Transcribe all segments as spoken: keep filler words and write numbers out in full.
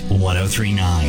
one oh three point nine.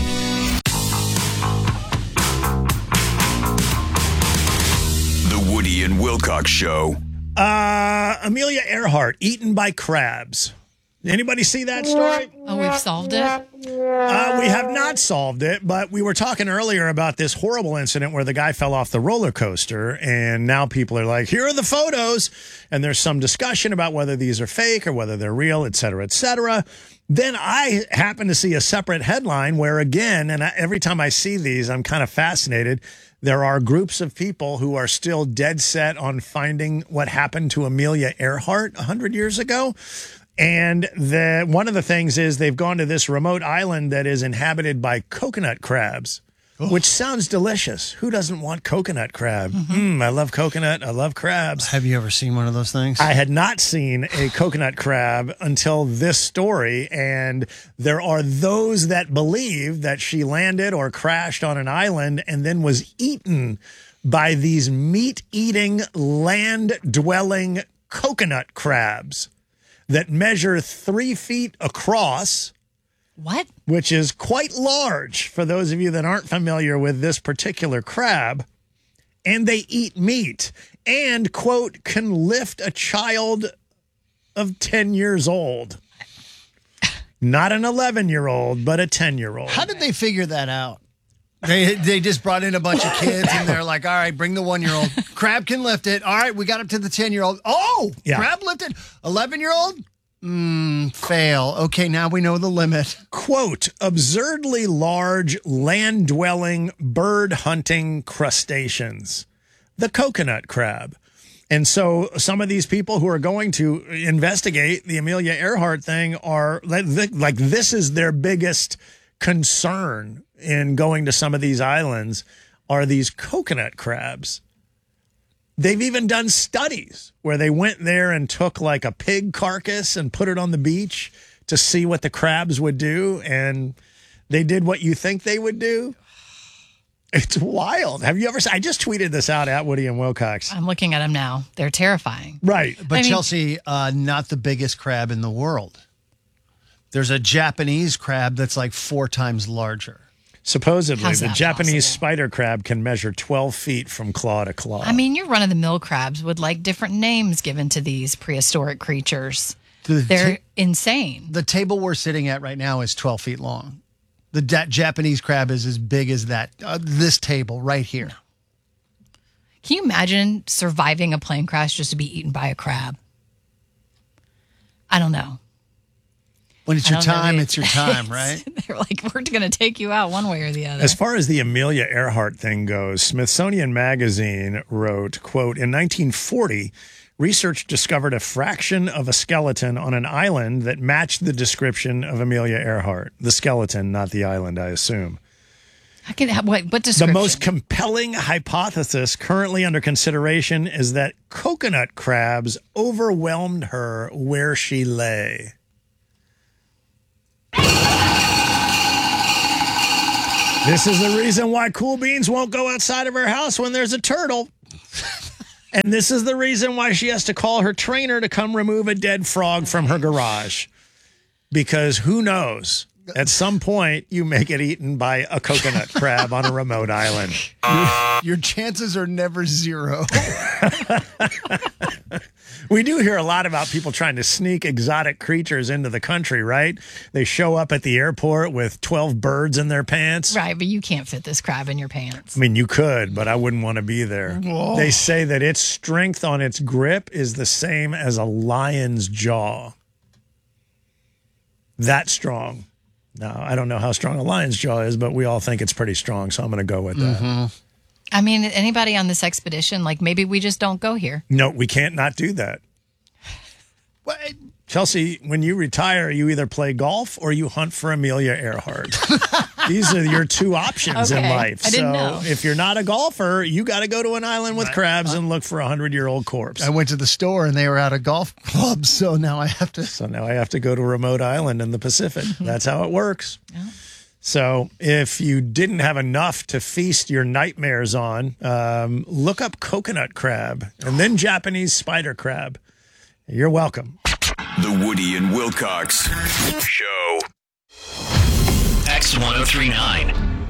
The Woody and Wilcox Show. Uh, Amelia Earhart eaten by crabs. Anybody see that story? Oh, we've solved it? Uh, we have not solved it, but we were talking earlier about this horrible incident where the guy fell off the roller coaster, and now people are like, here are the photos, and there's some discussion about whether these are fake or whether they're real, et cetera, et cetera. Then I happen to see a separate headline where, again, and I, every time I see these, I'm kind of fascinated. There are groups of people who are still dead set on finding what happened to Amelia Earhart one hundred years ago. And the one of the things is they've gone to this remote island that is inhabited by coconut crabs, oh. which sounds delicious. Who doesn't want coconut crab? Mm-hmm. Mm, I love coconut. I love crabs. Have you ever seen one of those things? I had not seen a coconut crab until this story. And there are those that believe that she landed or crashed on an island and then was eaten by these meat-eating, land-dwelling coconut crabs that measure three feet across. What? Which is quite large for those of you that aren't familiar with this particular crab. And they eat meat and, quote, can lift a child of ten years old. Not an eleven-year-old, but a ten-year-old. How did they figure that out? They they just brought in a bunch of kids, and they're like, all right, bring the one-year-old. Crab can lift it. All right, we got up to the ten-year-old. Oh, yeah. Crab lifted. eleven-year-old? Mm, fail. Okay, now we know the limit. Quote, absurdly large land-dwelling bird-hunting crustaceans. The coconut crab. And so some of these people who are going to investigate the Amelia Earhart thing are like, like this is their biggest concern in going to some of these islands are these coconut crabs. They've even done studies where they went there and took like a pig carcass and put it on the beach to see what the crabs would do. And they did what you think they would do. It's wild. Have you ever seen? I just tweeted this out at Woody and Wilcox. I'm looking at them now. They're terrifying. Right. But I mean, Chelsea, uh, not the biggest crab in the world. There's a Japanese crab that's like four times larger. Supposedly, How's the that Japanese possible? spider crab can measure twelve feet from claw to claw. I mean, your run-of-the-mill crabs would like different names given to these prehistoric creatures. The They're ta- insane. The table we're sitting at right now is twelve feet long. The da- Japanese crab is as big as that. Uh, this table right here. Can you imagine surviving a plane crash just to be eaten by a crab? I don't know. When it's I your don't know, time, dude. it's your time, right? They're like, we're going to take you out one way or the other. As far as the Amelia Earhart thing goes, Smithsonian Magazine wrote, quote, in nineteen forty, research discovered a fraction of a skeleton on an island that matched the description of Amelia Earhart. The skeleton, not the island, I assume. I can, what, what The description? most compelling hypothesis currently under consideration is that coconut crabs overwhelmed her where she lay. This is the reason why Cool Beans won't go outside of her house when there's a turtle. And this is the reason why she has to call her trainer to come remove a dead frog from her garage. Because who knows? At some point, you may get eaten by a coconut crab on a remote island. Your chances are never zero. We do hear a lot about people trying to sneak exotic creatures into the country, right? They show up at the airport with twelve birds in their pants. Right, but you can't fit this crab in your pants. I mean, you could, but I wouldn't want to be there. Whoa. They say that its strength on its grip is the same as a lion's jaw. That strong. Now, I don't know how strong a lion's jaw is, but we all think it's pretty strong, so I'm going to go with that. Mm-hmm. I mean, anybody on this expedition, like maybe we just don't go here. No, we can't not do that. Well, Chelsea, when you retire, you either play golf or you hunt for Amelia Earhart. These are your two options in Okay. life. I didn't so know. if you're not a golfer, you got to go to an island with crabs and look for a hundred-year-old corpse. I went to the store and they were out of golf clubs, so now I have to. So now I have to go to a remote island in the Pacific. That's how it works. Yeah. So if you didn't have enough to feast your nightmares on, um, look up coconut crab and then Japanese spider crab. You're welcome. The Woody and Wilcox Show. X ten thirty-nine.